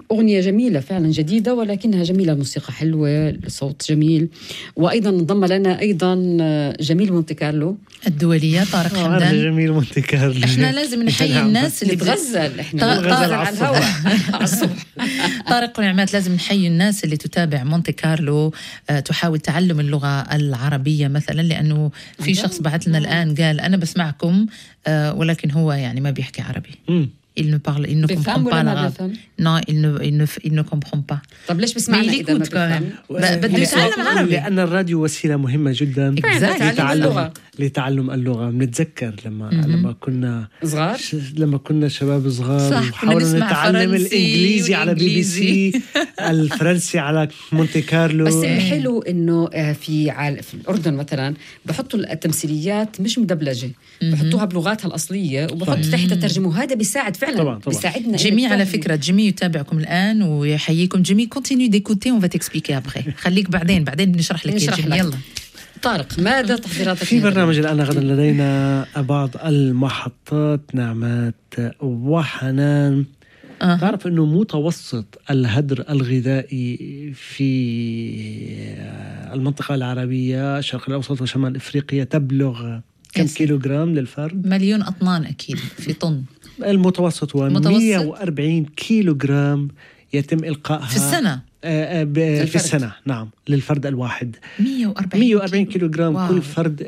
أغنية جميلة فعلا جديدة، ولكنها جميلة، الموسيقى حلوة، الصوت جميل. وأيضا انضم لنا أيضا جميل مونتي كارلو الدولية طارق حمدان. جميل مونتي كارلو. احنا لازم نحيي الناس اللي نتغزل، احنا نتغزل على الهواء على الصبح. طارق ونعمات، لازم نحيي الناس اللي تتابع مونتي كارلو، تحاول تعلم اللغة العربية مثلا، لأنه في شخص بعث لنا الآن قال أنا بسمعكم ولكن هو يعني ما بيحكي عربي. Il ne parle, il ne comprend pas l'arabe. Non, il ne comprend pas. طب ليش بسمعنا إذا ما بفهم؟ بده يتعلم عربي. لأن الراديو وسيلة مهمة جدا لتعلم اللغة. بنتذكر لما كنا صغار، لما كنا شباب صغار حاولنا نتعلم الإنجليزي على BBC، الفرنسي على مونتي كارلو. بس حلو إنه في الأردن مثلا بحطوا التمثيليات مش مدبلجة، بحطوها بلغاتها الأصلية وبحط تحت ترجمة، وهذا بيساعد فعلا. طبعا. بيساعدنا. جيمي على فكرة، جيمي يتابعكم الآن ويحييكم. جيمي كونتينيو ديكوتي اون فا تكسبيكي ابخي، خليك بعدين بنشرح لك يا جيمي. يلا طارق، ماذا تحضيراتك في برنامج الآن؟ غدا لدينا بعض المحطات نعمات وحنان. تعرف أنه متوسط الهدر الغذائي في المنطقة العربية، الشرق الأوسط وشمال إفريقيا، تبلغ كم كيلوغرام للفرد؟ 1,000,000 أطنان أكيد في طن. المتوسط هو 140 كيلوغرام يتم إلقائها في السنة. في السنة، نعم، للفرد الواحد. 140 كيلوغرام. واو. كل فرد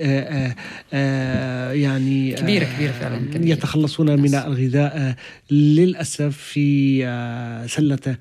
يعني كبير فعلا كبير. يتخلصون من الغذاء للأسف في سلة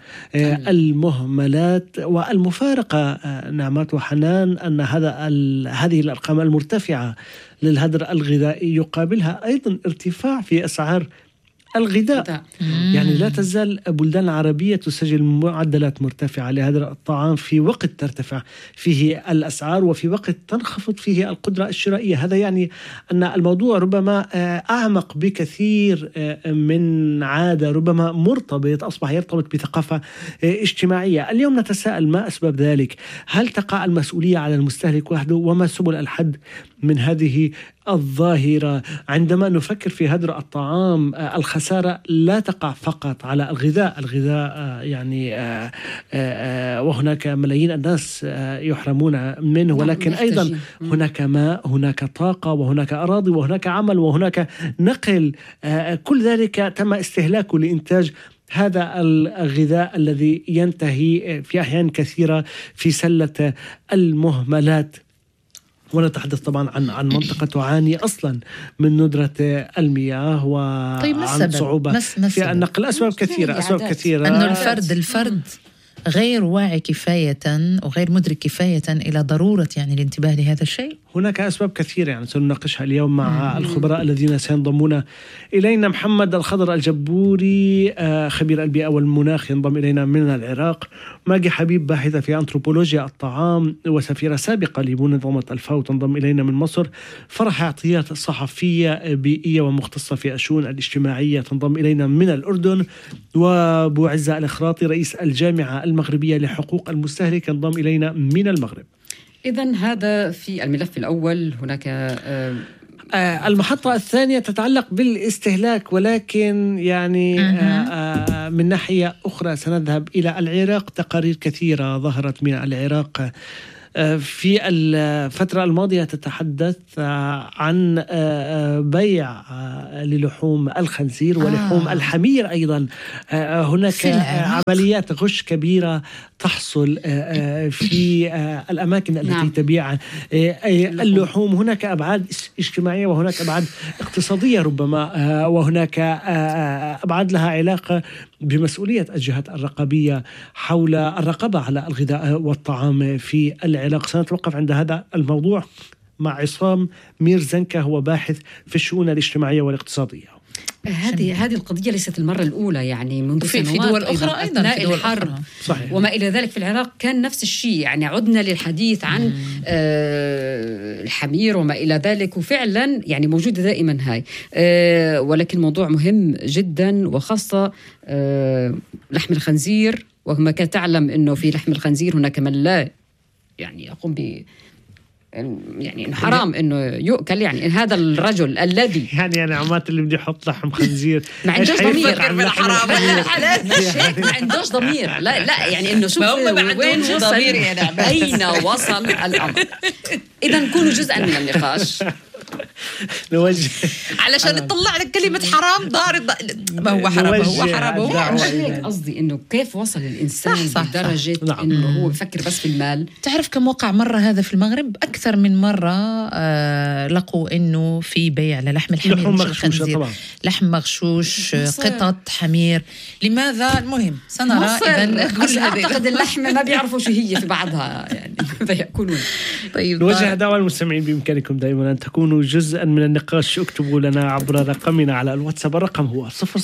المهملات والمفارقة. نعمات وحنان أن هذه الأرقام المرتفعة للهدر الغذائي يقابلها أيضا ارتفاع في أسعار الغذاء. يعني لا تزال بلدان العربية تسجل معدلات مرتفعة لهذا الطعام في وقت ترتفع فيه الأسعار وفي وقت تنخفض فيه القدرة الشرائية. هذا يعني أن الموضوع ربما أعمق بكثير من عادة، ربما أصبح يرتبط بثقافة اجتماعية. اليوم نتساءل ما أسباب ذلك؟ هل تقع المسؤولية على المستهلك وحده؟ وما سبل الحد من هذه الظاهرة؟ عندما نفكر في هدر الطعام، الخسارة لا تقع فقط على الغذاء يعني وهناك ملايين الناس يحرمون منه، ولكن أيضا هناك ماء، هناك طاقة، وهناك أراضي، وهناك عمل، وهناك نقل. كل ذلك تم استهلاكه لإنتاج هذا الغذاء الذي ينتهي في أحيان كثيرة في سلة المهملات. ونتحدث طبعا عن منطقة تعاني أصلا من ندرة المياه وعن صعوبة في النقل. أسباب كثيرة أنه الفرد غير واعي كفاية وغير مدرك كفاية إلى ضرورة يعني الانتباه لهذا الشيء. هناك أسباب كثيرة يعني سنناقشها اليوم مع الخبراء الذين سينضمون إلينا. محمد الخضر الجبوري خبير البيئة والمناخ ينضم إلينا من العراق. ماجي حبيب باحثة في أنثروبولوجيا الطعام وسفيرة سابقة لمنظمة الفاو تنضم إلينا من مصر. فرح عطيات صحفية بيئية ومختصة في الشؤون الاجتماعية تنضم إلينا من الأردن. وأبو عزة الإخراطي رئيس الجامعة المغربية لحقوق المستهلك ينضم إلينا من المغرب. إذن هذا في الملف الأول. هناك المحطة الثانية تتعلق بالاستهلاك، ولكن يعني من ناحية أخرى سنذهب إلى العراق. تقارير كثيرة ظهرت من العراق في الفترة الماضية تتحدث عن بيع للحوم الخنزير ولحوم الحمير أيضا. هناك عمليات غش كبيرة تحصل في الأماكن التي تبيع اللحوم. هناك أبعاد اجتماعية وهناك أبعاد اقتصادية ربما، وهناك أبعاد لها علاقة بمسؤولية الجهات الرقابية حول الرقابة على الغذاء والطعام في العراق. سنتوقف عند هذا الموضوع مع عصام ميرزنكا، هو باحث في الشؤون الاجتماعية والاقتصادية. هذه القضية ليست المرة الأولى، يعني منذ في دول أخرى أيضا في دول الحرب صحيح. وما إلى ذلك. في العراق كان نفس الشيء، يعني عدنا للحديث عن الحمير وما إلى ذلك، وفعلا يعني موجودة دائما هاي. ولكن موضوع مهم جدا، وخاصة لحم الخنزير. وما كان تعلم أنه في لحم الخنزير هناك من لا يعني يقوم يعني إنه حرام إنه يؤكل، يعني إن هذا الرجل الذي يعني أنا عمات اللي بدي يحط لحم خنزير ما عندوش ضمير. حرام ما عندوش ضمير. لا يعني إنه شوف وين وصل، أين وصل الأمر. إذا نكونوا جزءا من النقاش نوجه علشان نطلع لك كلمة حرام ما هو حرام، هو حرام، هو مش هيك قصدي. إنه كيف وصل الإنسان لدرجة إنه هو بفكر بس في المال. تعرف كم وقع مرة هذا في المغرب؟ أكثر من مرة لقوا إنه في بيع للحم الحمير مش الخنزير، لحم مغشوش، قطط حمير. لماذا؟ المهم سنرى إذا كل أعتقد اللحم ما بيعرفوا شو هي في بعضها يعني يكونون. طيب نوجه دعوة المستمعين بإمكانكم دائما أن تكونوا جزءا من النقاش. اكتبوا لنا عبر رقمنا على الواتساب، الرقم هو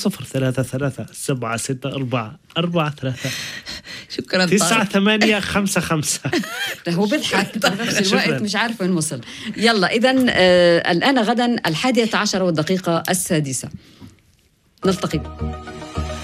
0033 شكرا 9855. هو بيضحك بنفس الوقت مش عارف وين وصل. يلا إذا الآن غدا 11:10 والدقيقة 6 نلتقي.